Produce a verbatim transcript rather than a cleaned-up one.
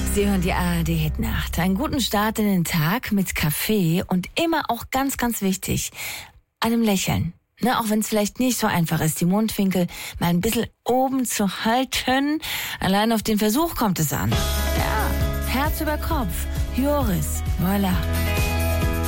Sie hören die A R D Hitnacht. Einen guten Start in den Tag mit Kaffee und immer auch ganz, ganz wichtig, einem Lächeln. Ne, auch wenn es vielleicht nicht so einfach ist, die Mundwinkel mal ein bisschen oben zu halten. Allein auf den Versuch kommt es an. Ja, Herz über Kopf. Joris, voilà.